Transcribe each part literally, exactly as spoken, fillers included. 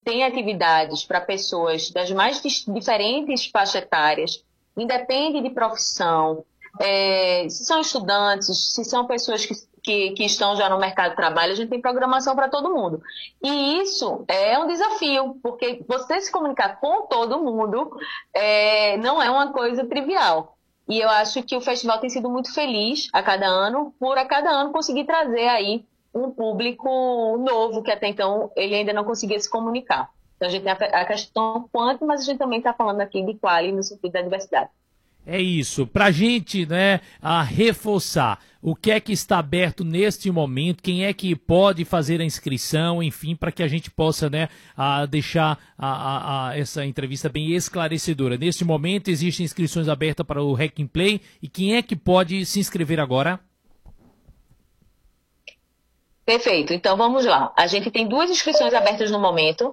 tem atividades para pessoas das mais diferentes faixas etárias, independe de profissão, é, se são estudantes, se são pessoas que, que, que estão já no mercado de trabalho, a gente tem programação para todo mundo. E isso é um desafio, porque você se comunicar com todo mundo é, não é uma coisa trivial. E eu acho que o festival tem sido muito feliz a cada ano, por a cada ano conseguir trazer aí um público novo, que até então ele ainda não conseguia se comunicar. Então a gente tem a questão quanto, mas a gente também está falando aqui de quali no sentido da diversidade. É isso, para a gente, né, a reforçar o que é que está aberto neste momento, quem é que pode fazer a inscrição, enfim, para que a gente possa, né, a deixar a, a, a essa entrevista bem esclarecedora. Neste momento existem inscrições abertas para o Hack and Play, e quem é que pode se inscrever agora? Perfeito, então vamos lá. A gente tem duas inscrições abertas no momento.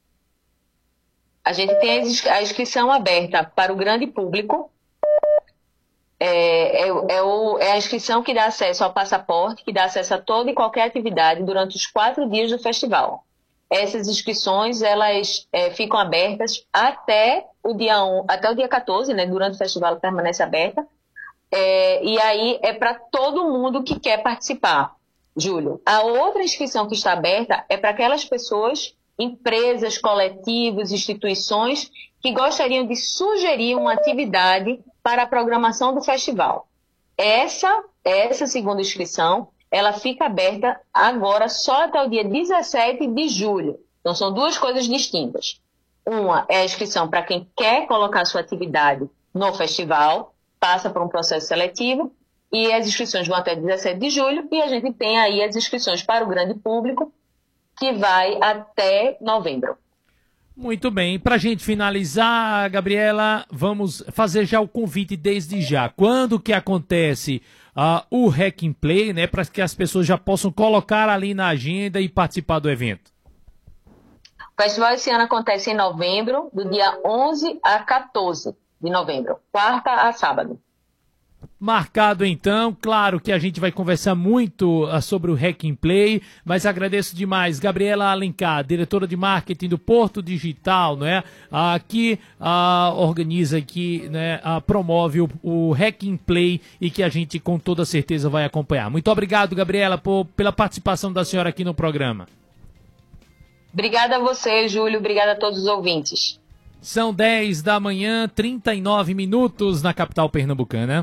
A gente tem a inscrição aberta para o grande público. É, é, é, o, é a inscrição que dá acesso ao passaporte, que dá acesso a toda e qualquer atividade durante os quatro dias do festival. Essas inscrições, elas é, ficam abertas até o dia um, até o dia quatorze, né? Durante o festival ela permanece aberta. É, e aí é para todo mundo que quer participar. Júlio, a outra inscrição que está aberta é para aquelas pessoas, empresas, coletivos, instituições que gostariam de sugerir uma atividade para a programação do festival. Essa, essa segunda inscrição, ela fica aberta agora só até o dia dezessete de julho. Então são duas coisas distintas. Uma é a inscrição para quem quer colocar sua atividade no festival, passa por um processo seletivo, e as inscrições vão até dezessete de julho, e a gente tem aí as inscrições para o grande público, que vai até novembro. Muito bem, para a gente finalizar, Gabriela, vamos fazer já o convite desde já. Quando que acontece uh, o Hack and Play, né, para que as pessoas já possam colocar ali na agenda e participar do evento? O festival esse ano acontece em novembro, do dia onze a quatorze de novembro, quarta a sábado. Marcado então, claro que a gente vai conversar muito uh, sobre o Hack and Play, mas agradeço demais, Gabriela Alencar, diretora de marketing do Porto Digital, né, uh, que uh, organiza, que né, uh, promove o, o Hack and Play e que a gente com toda certeza vai acompanhar. Muito obrigado, Gabriela, por, pela participação da senhora aqui no programa. Obrigada a você, Júlio, obrigada a todos os ouvintes. São dez da manhã, trinta e nove minutos na capital pernambucana.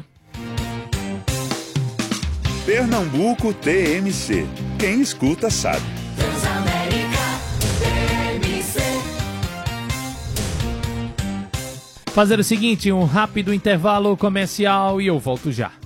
Pernambuco T M C. Quem escuta sabe. Fazer o seguinte, um rápido intervalo comercial e eu volto já.